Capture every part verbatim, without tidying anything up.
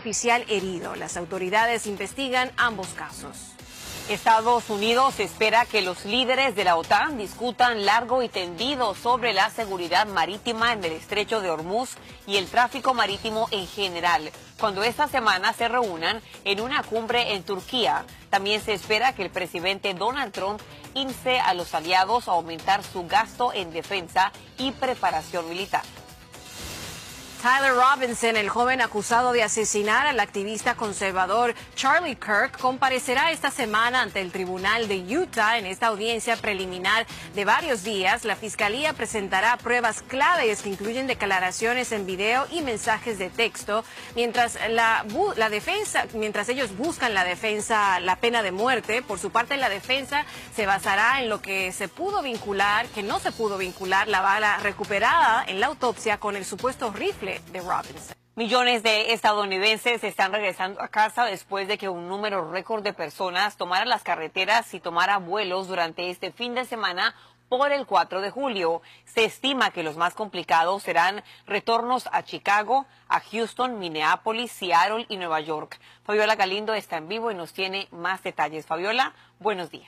oficial herido. Las autoridades investigan ambos casos. Estados Unidos espera que los líderes de la OTAN discutan largo y tendido sobre la seguridad marítima en el estrecho de Hormuz y el tráfico marítimo en general, cuando esta semana se reúnan en una cumbre en Turquía. También se espera que el presidente Donald Trump inste a los aliados a aumentar su gasto en defensa y preparación militar. Tyler Robinson, el joven acusado de asesinar al activista conservador Charlie Kirk, comparecerá esta semana ante el tribunal de Utah. En esta audiencia preliminar de varios días, la fiscalía presentará pruebas claves que incluyen declaraciones en video y mensajes de texto, mientras la, la defensa, mientras ellos buscan la defensa, la pena de muerte. Por su parte, la defensa se basará en lo que se pudo vincular, que no se pudo vincular la bala recuperada en la autopsia con el supuesto rifle de Robinson. Millones de estadounidenses están regresando a casa después de que un número récord de personas tomara las carreteras y tomara vuelos durante este fin de semana por el cuatro de julio. Se estima que los más complicados serán retornos a Chicago, a Houston, Minneapolis, Seattle y Nueva York. Fabiola Galindo está en vivo y nos tiene más detalles. Fabiola, buenos días.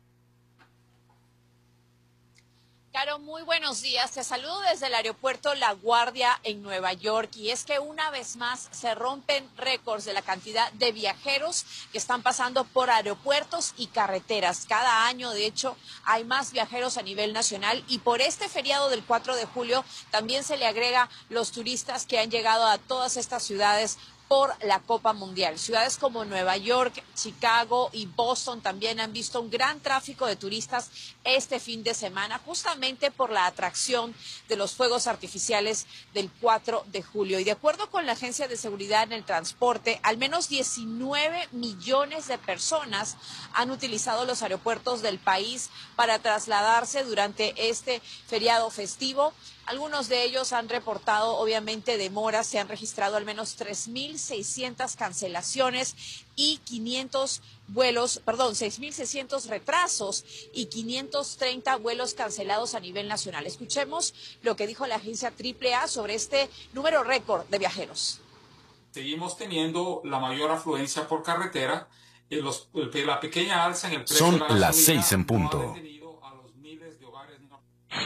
Caro, muy buenos días. Te saludo desde el aeropuerto La Guardia en Nueva York. Y es que una vez más se rompen récords de la cantidad de viajeros que están pasando por aeropuertos y carreteras. Cada año, de hecho, hay más viajeros a nivel nacional. Y por este feriado del cuatro de julio también se le agrega los turistas que han llegado a todas estas ciudades por la Copa Mundial. Ciudades como Nueva York, Chicago y Boston también han visto un gran tráfico de turistas este fin de semana, justamente por la atracción de los fuegos artificiales del cuatro de julio. Y de acuerdo con la Agencia de Seguridad en el Transporte, al menos diecinueve millones de personas han utilizado los aeropuertos del país para trasladarse durante este feriado festivo. Algunos de ellos han reportado, obviamente, demoras. Se han registrado al menos tres mil seiscientas cancelaciones y quinientos vuelos, perdón, seis mil seiscientos retrasos y quinientos treinta vuelos cancelados a nivel nacional. Escuchemos lo que dijo la agencia triple A sobre este número récord de viajeros. Seguimos teniendo la mayor afluencia por carretera. Y los, la pequeña alza en el precio Son de la las gasolina seis en punto. no ha detenido a los miles de hogares no...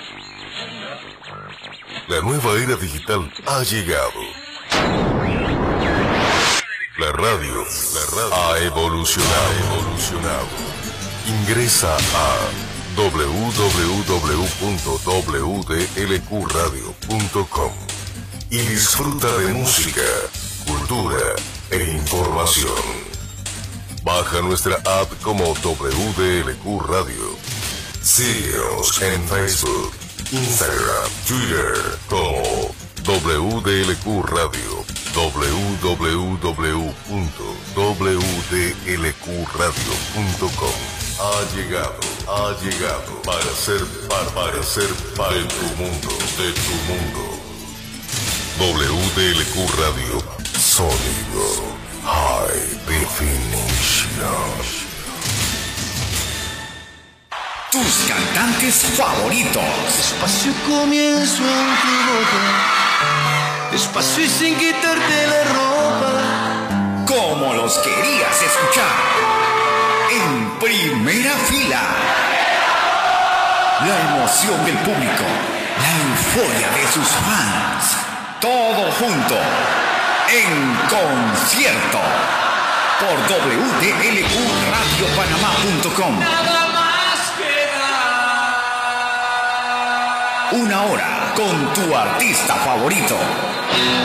La nueva era digital ha llegado. La radio, la radio ha evolucionado, evolucionado. Ingresa a doble u doble u doble u punto doble u d l q radio punto com y disfruta de música, cultura e información. Baja nuestra app como W D L Q Radio. Síguenos en Facebook, Instagram, Twitter como W D L Q Radio. doble u doble u doble u punto doble u d l q radio punto com. Ha llegado, ha llegado para ser, para, para ser para de tu mundo, de tu mundo. W D L Q Radio, sónido, high definition. Tus cantantes favoritos. Despacio comienzo en tu boca, despacio y sin quitarte la ropa, como los querías escuchar, en primera fila. La emoción del público, la euforia de sus fans, todo junto, en concierto, por W D L Q radio panamá punto com. Una hora con tu artista favorito.